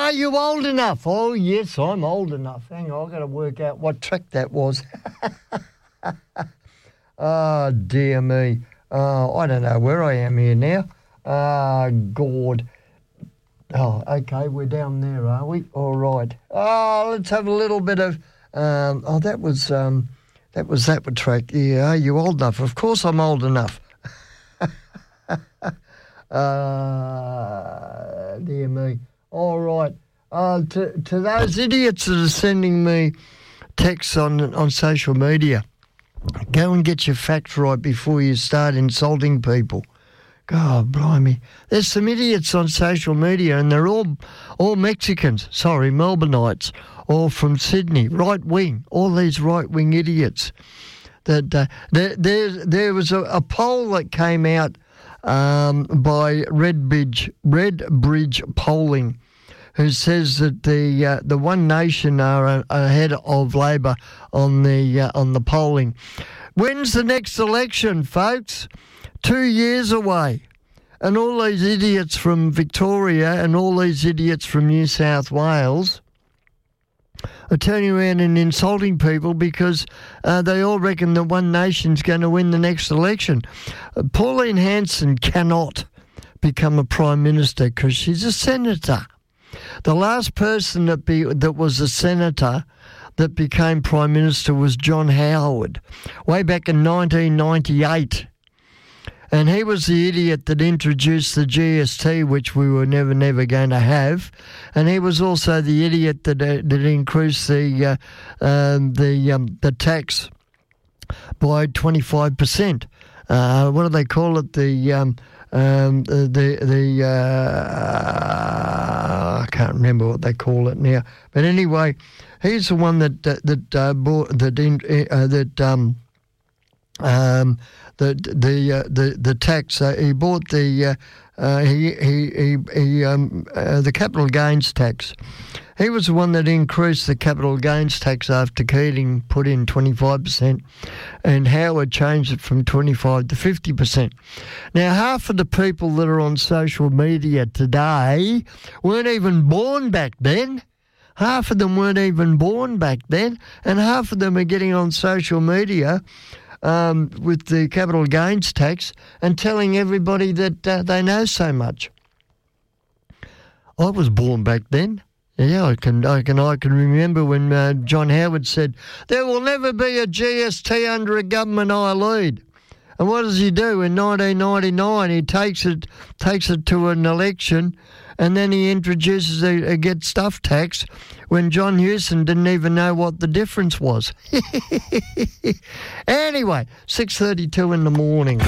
are you old enough? Oh, yes, I'm old enough. Hang on, I've got to work out what track that was. Oh, dear me. I don't know where I am here now. God. Oh, okay, we're down there, are we? All right. Oh, let's have a little bit of... that was that track. Yeah, are you old enough? Of course I'm old enough. Dear me. All right. To those idiots that are sending me texts on social media, go and get your facts right before you start insulting people. God, blimey. There's some idiots on social media, and they're all Mexicans. Sorry, Melbourneites, or from Sydney, right wing. All these right wing idiots. That there was a poll that came out by Redbridge Polling, who says that the One Nation are ahead of Labor on the polling. When's the next election, folks? 2 years away. And all these idiots from Victoria and all these idiots from New South Wales are turning around and insulting people because they all reckon that One Nation's going to win the next election. Pauline Hanson cannot become a Prime Minister because she's a senator. The last person that was a senator that became Prime Minister was John Howard, way back in 1998. And he was the idiot that introduced the GST, which we were never going to have. And he was also the idiot that increased the tax by 25%. What do they call it? I can't remember what they call it now. But anyway, he's the one that tax. He bought the capital gains tax. He was the one that increased the capital gains tax after Keating put in 25%, and Howard changed it from 25 to 50%. Now, half of the people that are on social media today weren't even born back then. Half of them weren't even born back then, and half of them are getting on social media with the capital gains tax and telling everybody that they know so much. I was born back then. Yeah, I can remember when John Howard said, there will never be a GST under a government I lead. And what does he do? In 1999, he takes it to an election, and then he introduces a get stuff tax when John Hewson didn't even know what the difference was. Anyway, 6:32 in the morning.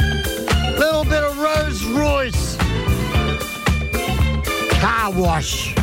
Little bit of Rolls Royce car wash.